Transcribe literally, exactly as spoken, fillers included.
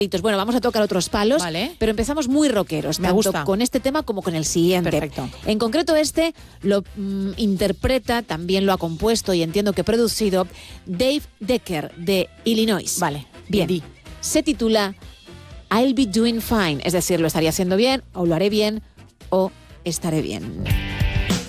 Bueno, vamos a tocar otros palos, Vale. pero empezamos muy rockeros, Me tanto gusta. con este tema como con el siguiente. Perfecto. En concreto este lo mm, interpreta, también lo ha compuesto y entiendo que producido Dave Decker de Illinois. Vale. Bien, Di. se titula I'll be doing fine, es decir, lo estaría haciendo bien, o lo haré bien, o estaré bien.